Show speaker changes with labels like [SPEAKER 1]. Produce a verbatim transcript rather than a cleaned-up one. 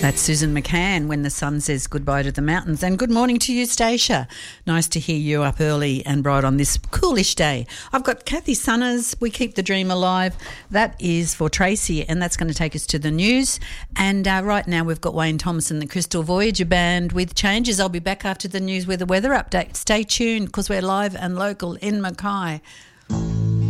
[SPEAKER 1] That's Susan McCann, When the Sun Says Goodbye to the Mountains. And good morning to you, Stacia. Nice to hear you up early and bright on this coolish day. I've got Kathy Sunners, We Keep the Dream Alive. That is for Tracy, and that's going to take us to the news. And uh, right now we've got Wayne Thompson, the Crystal Voyager Band, with changes. I'll be back after the news with a weather update. Stay tuned because we're live and local in Mackay.